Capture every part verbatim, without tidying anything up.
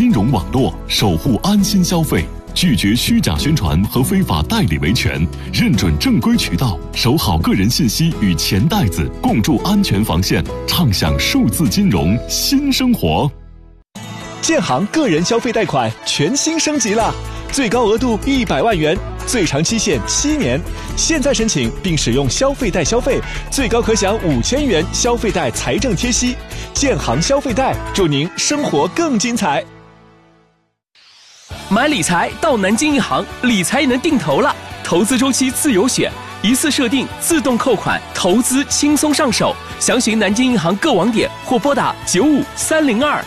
金融网络，守护安心消费，拒绝虚假宣传和非法代理维权，认准正规渠道，守好个人信息与钱袋子，共筑安全防线，畅享数字金融新生活。 建行个人消费贷款全新升级了，最高额度一百万元，最长期限七年。现在申请并使用消费贷消费，最高可享五千元消费贷财政贴息。建行消费贷，祝您生活更精彩。 买理财到南京银行，理财能定投了，投资周期自由选，一次设定自动扣款，投资轻松上手。详询南京银行各网点或拨打九五三零二。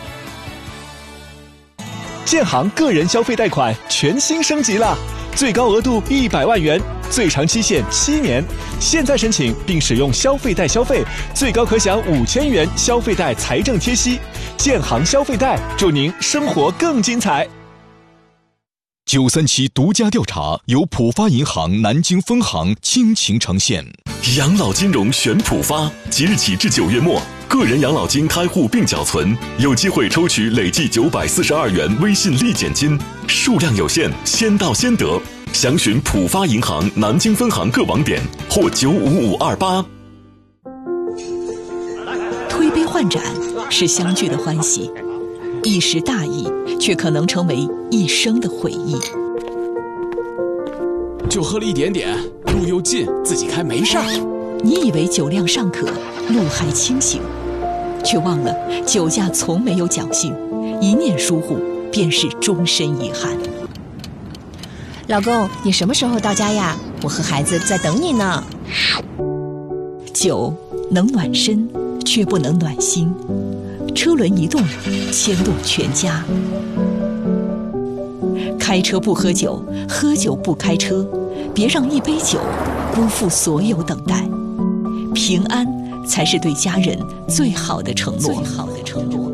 建行个人消费贷款全新升级了，最高额度一百万元，最长期限七年。现在申请并使用消费贷消费，最高可享五千元消费贷财政贴息。建行消费贷，祝您生活更精彩。 九三七独家调查由浦发银行南京分行倾情呈现。 养老金融选浦发，即日起至九月末，个人养老金开户并缴存，有机会抽取累计九百四十二元微信立减金，数量有限，先到先得。详询浦发银行南京分行各网点或九五五二八。 推杯换盏是相聚的欢喜，一时大意却可能成为一生的回忆。 就喝了一点点，路又近，自己开没事儿。 你以为酒量尚可，路还清醒，却忘了酒驾从没有侥幸，一念疏忽便是终身遗憾。 老公，你什么时候到家呀？我和孩子在等你呢。 酒能暖身，却不能暖心。车轮一动，牵动全家。开车不喝酒，喝酒不开车，别让一杯酒辜负所有等待。平安才是对家人最好的承诺。最好的承诺。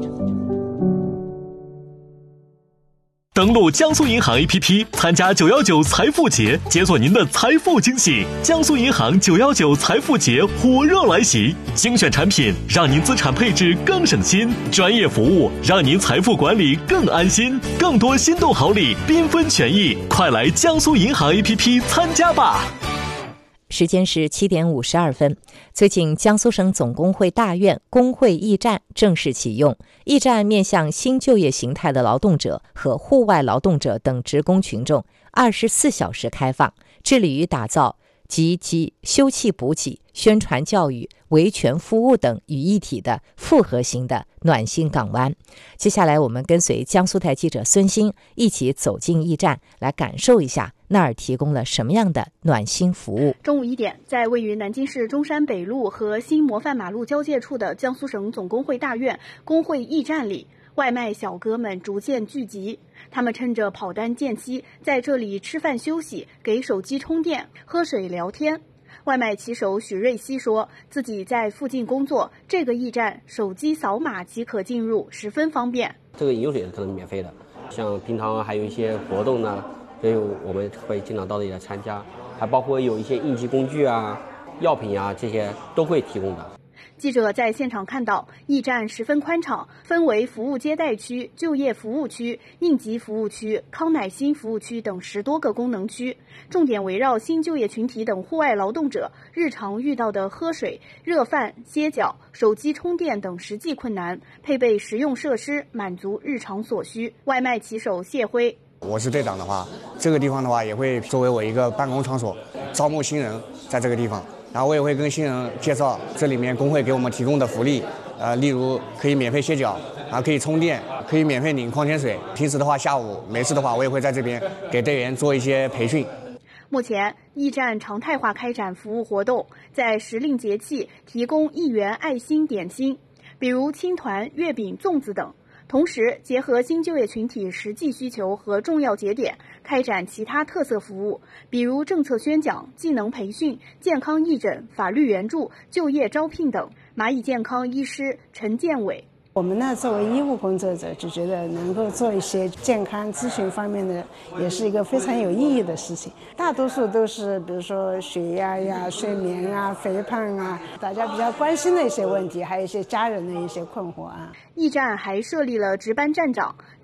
登录江苏银行 A P P， 参加九一九财富节，解锁您的财富惊喜。江苏银行九一九财富节火热来袭，精选产品让您资产配置更省心，专业服务让您财富管理更安心，更多心动好礼缤纷权益，快来江苏银行 A P P 参加吧！ 时间是七点五十二分。最近，江苏省总工会大院工会驿站正式启用。驿站面向新就业形态的劳动者和户外劳动者等职工群众，二十四小时开放，致力于打造集集休憩补给、宣传教育、维权服务等于一体的复合型的暖心港湾。接下来，我们跟随江苏台记者孙鑫一起走进驿站，来感受一下那儿提供了什么样的暖心服务。 中午一点，在位于南京市中山北路和新模范马路交界处的江苏省总工会大院工会驿站里，外卖小哥们逐渐聚集。他们趁着跑单间隙，在这里吃饭休息，给手机充电、喝水聊天。外卖骑手许瑞希说，自己在附近工作，这个驿站手机扫码即可进入，十分方便。 这个饮用水是可能免费的，像平常还有一些活动呢，所以我们会经常到这里来参加，还包括有一些应急工具啊、药品啊，这些都会提供的。 记者在现场看到，驿站十分宽敞，分为服务接待区、就业服务区、应急服务区、康乃馨服务区等十多个功能区，重点围绕新就业群体等户外劳动者日常遇到的喝水、热饭、歇脚、手机充电等实际困难，配备实用设施，满足日常所需。外卖骑手谢辉， 我是队长的话，这个地方的话也会作为我一个办公场所，招募新人在这个地方。然后我也会跟新人介绍这里面工会给我们提供的福利，呃，例如可以免费歇脚，然后可以充电，可以免费领矿泉水。平时的话，下午没事的话，我也会在这边给队员做一些培训。 目前，驿站常态化开展服务活动，在时令节气提供一元爱心点心，比如青团、月饼、粽子等。同时，结合新就业群体实际需求和重要节点，开展其他特色服务，比如政策宣讲、技能培训、健康义诊、法律援助、就业招聘等。蚂蚁健康医师陈建伟， 我们呢，作为医务工作者，就觉得能够做一些健康咨询方面的，也是一个非常有意义的事情。大多数都是，比如说血压呀、睡眠啊、肥胖啊，大家比较关心的一些问题，还有一些家人的一些困惑啊。 驿站还设立了值班站长，